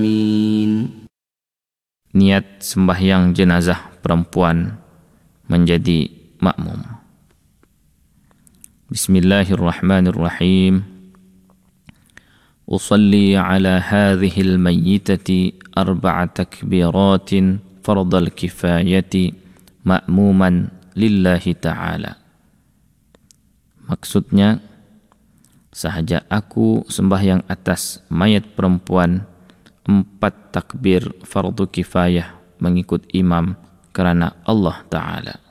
Niat sembahyang jenazah perempuan menjadi makmum. Bismillahirrahmanirrahim. Usalli ala hadhil mayyitati arba'a takbiratin fardal kifayati ma'muman lillahi ta'ala. Maksudnya, sahaja aku sembahyang atas mayat perempuan 4 takbir fardu kifayah mengikut imam karena Allah Ta'ala.